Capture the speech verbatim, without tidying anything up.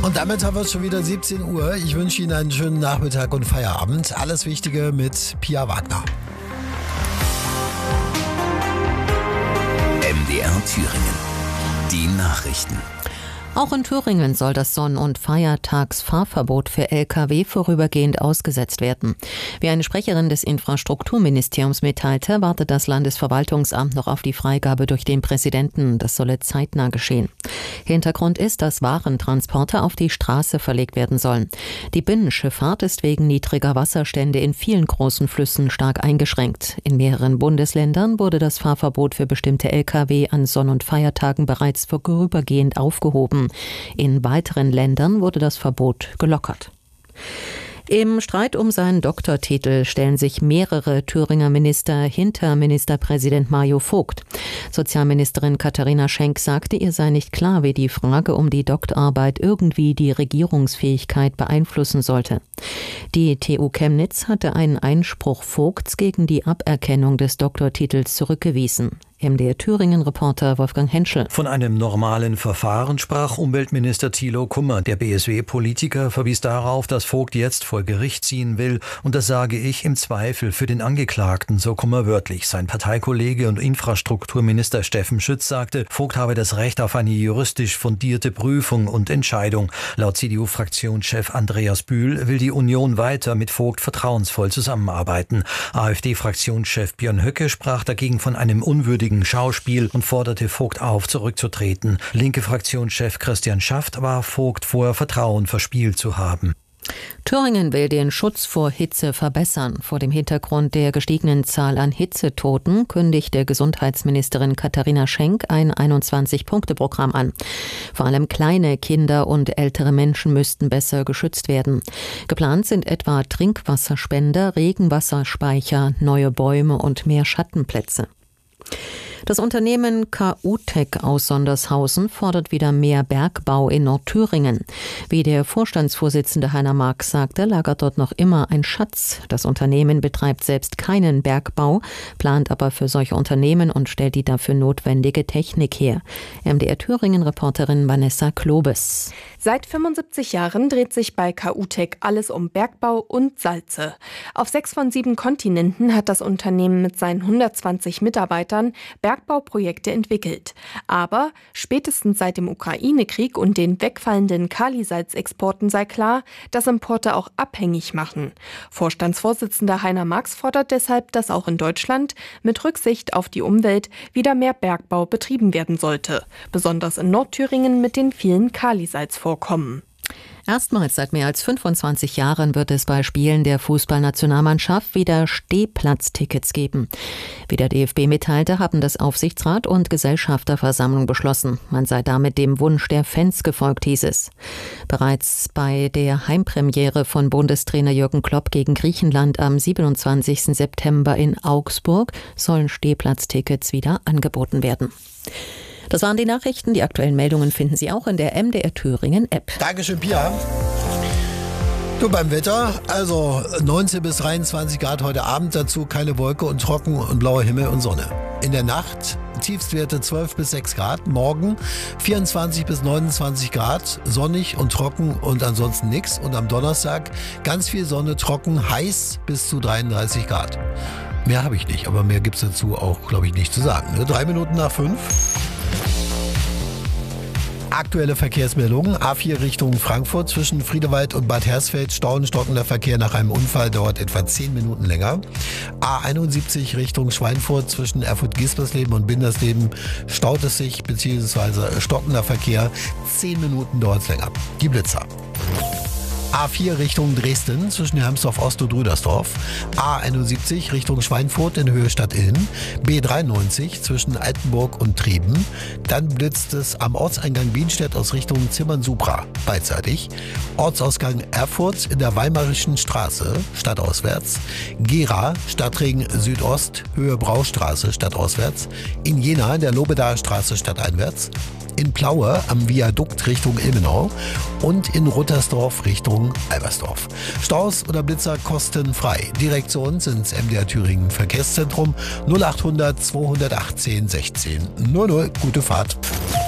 Und damit haben wir es schon wieder siebzehn Uhr. Ich wünsche Ihnen einen schönen Nachmittag und Feierabend. Alles Wichtige mit Pia Wagner. M D R Thüringen. Die Nachrichten. Auch in Thüringen soll das Sonn- und Feiertagsfahrverbot für L K W vorübergehend ausgesetzt werden. Wie eine Sprecherin des Infrastrukturministeriums mitteilte, wartet das Landesverwaltungsamt noch auf die Freigabe durch den Präsidenten. Das solle zeitnah geschehen. Hintergrund ist, dass Warentransporte auf die Straße verlegt werden sollen. Die Binnenschifffahrt ist wegen niedriger Wasserstände in vielen großen Flüssen stark eingeschränkt. In mehreren Bundesländern wurde das Fahrverbot für bestimmte L K W an Sonn- und Feiertagen bereits vorübergehend aufgehoben. In weiteren Ländern wurde das Verbot gelockert. Im Streit um seinen Doktortitel stellen sich mehrere Thüringer Minister hinter Ministerpräsident Mario Vogt. Sozialministerin Katharina Schenk sagte, ihr sei nicht klar, wie die Frage um die Doktorarbeit irgendwie die Regierungsfähigkeit beeinflussen sollte. Die T U Chemnitz hatte einen Einspruch Vogts gegen die Aberkennung des Doktortitels zurückgewiesen. M D R Thüringen-Reporter Wolfgang Henschel. Von einem normalen Verfahren sprach Umweltminister Thilo Kummer. Der B S W-Politiker verwies darauf, dass Vogt jetzt vor Gericht ziehen will. Und das sage ich im Zweifel für den Angeklagten, so Kummer wörtlich. Sein Parteikollege und Infrastrukturminister Steffen Schütz sagte, Vogt habe das Recht auf eine juristisch fundierte Prüfung und Entscheidung. Laut C D U-Fraktionschef Andreas Bühl will die Union weiter mit Vogt vertrauensvoll zusammenarbeiten. AfD-Fraktionschef Björn Höcke sprach dagegen von einem unwürdigen Schauspiel und forderte Vogt auf, zurückzutreten. Linke Fraktionschef Christian Schaft warf Vogt vor, Vertrauen verspielt zu haben. Thüringen will den Schutz vor Hitze verbessern. Vor dem Hintergrund der gestiegenen Zahl an Hitzetoten kündigte Gesundheitsministerin Katharina Schenk ein einundzwanzig-Punkte-Programm an. Vor allem kleine Kinder und ältere Menschen müssten besser geschützt werden. Geplant sind etwa Trinkwasserspender, Regenwasserspeicher, neue Bäume und mehr Schattenplätze. Das Unternehmen K U-Tech aus Sondershausen fordert wieder mehr Bergbau in Nordthüringen. Wie der Vorstandsvorsitzende Heiner Marx sagte, lagert dort noch immer ein Schatz. Das Unternehmen betreibt selbst keinen Bergbau, plant aber für solche Unternehmen und stellt die dafür notwendige Technik her. M D R Thüringen-Reporterin Vanessa Klobes. Seit fünfundsiebzig Jahren dreht sich bei K U-Tech alles um Bergbau und Salze. Auf sechs von sieben Kontinenten hat das Unternehmen mit seinen hundertzwanzig Mitarbeitern Bergbauprojekte entwickelt. Aber spätestens seit dem Ukraine-Krieg und den wegfallenden Kalisalzexporten sei klar, dass Importe auch abhängig machen. Vorstandsvorsitzender Heiner Marx fordert deshalb, dass auch in Deutschland mit Rücksicht auf die Umwelt wieder mehr Bergbau betrieben werden sollte. Besonders in Nordthüringen mit den vielen Kalisalzvorkommen. Erstmals seit mehr als fünfundzwanzig Jahren wird es bei Spielen der Fußballnationalmannschaft wieder Stehplatztickets geben. Wie der D F B mitteilte, haben das Aufsichtsrat und Gesellschafterversammlung beschlossen. Man sei damit dem Wunsch der Fans gefolgt, hieß es. Bereits bei der Heimpremiere von Bundestrainer Jürgen Klopp gegen Griechenland am siebenundzwanzigsten September in Augsburg sollen Stehplatztickets wieder angeboten werden. Das waren die Nachrichten. Die aktuellen Meldungen finden Sie auch in der M D R Thüringen App. Dankeschön, Pia. Du, beim Wetter, also neunzehn bis dreiundzwanzig Grad heute Abend, dazu keine Wolke und trocken und blauer Himmel und Sonne. In der Nacht Tiefstwerte zwölf bis sechs Grad, morgen vierundzwanzig bis neunundzwanzig Grad, sonnig und trocken und ansonsten nix. Und am Donnerstag ganz viel Sonne, trocken, heiß bis zu dreiunddreißig Grad. Mehr habe ich nicht, aber mehr gibt's dazu auch, glaube ich, nicht zu sagen. Ne? Drei Minuten nach fünf. Aktuelle Verkehrsmeldungen. A vier Richtung Frankfurt zwischen Friedewald und Bad Hersfeld. Stauen, stockender Verkehr nach einem Unfall dauert etwa zehn Minuten länger. A einundsiebzig Richtung Schweinfurt zwischen Erfurt-Gispersleben und Bindersleben staut es sich, beziehungsweise stockender Verkehr. zehn Minuten dauert es länger. Die Blitzer. A vier Richtung Dresden zwischen Hermsdorf Ost und Rüdersdorf. A einundsiebzig Richtung Schweinfurt in Höhe Stadt-Ilm. B dreiundneunzig zwischen Altenburg und Treben. Dann blitzt es am Ortseingang Bienstedt aus Richtung Zimmern-Supra beidseitig. Ortsausgang Erfurt in der Weimarischen Straße stadtauswärts. Gera Stadtring Südost Höhe Braustraße stadtauswärts. In Jena in der Lobedaer Straße stadteinwärts. In Plaue am Viadukt Richtung Ilmenau und in Ruttersdorf Richtung Albersdorf. Staus oder Blitzer kostenfrei. Direkt zu uns ins M D R Thüringen Verkehrszentrum null achthundert zweihundertachtzehn sechzehn null null. Gute Fahrt.